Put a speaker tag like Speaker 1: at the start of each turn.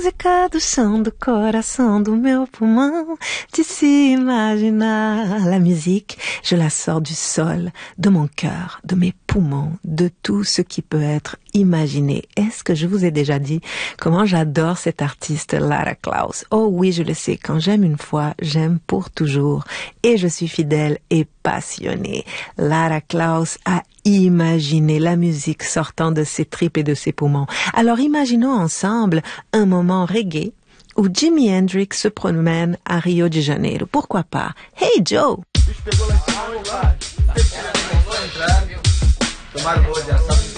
Speaker 1: música do chão do coração do meu pulmão, de se imaginar. La musique, je la sors du sol, de mon cœur, de mes poumons, de tout ce qui peut être imaginé. Est-ce que je vous ai déjà dit comment j'adore cet artiste Lara Klaus? Oh oui, je le sais, quand j'aime une fois, j'aime pour toujours. Et je suis fidèle et passionnée. Lara Klaus a imaginé la musique sortant de ses tripes et de ses poumons. Alors imaginons ensemble un moment reggae où Jimi Hendrix se promène à Rio de Janeiro. Pourquoi pas? Hey Joe!
Speaker 2: Tomaram boa de assado.